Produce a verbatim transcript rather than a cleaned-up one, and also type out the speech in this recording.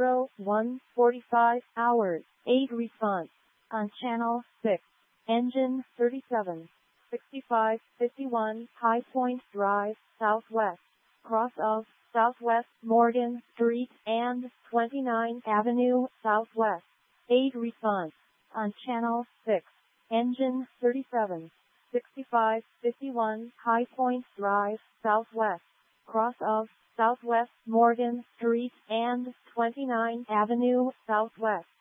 zero one forty-five hours. eight response. On channel six. Engine thirty-seven. sixty-five fifty-one High Point Drive, Southwest. Cross of Southwest Morgan Street and twenty-ninth Avenue, Southwest. eight response. On channel six. Engine thirty-seven. sixty-five fifty-one High Point Drive, Southwest. Cross of Southwest Morgan Street and twenty-ninth Avenue, Southwest.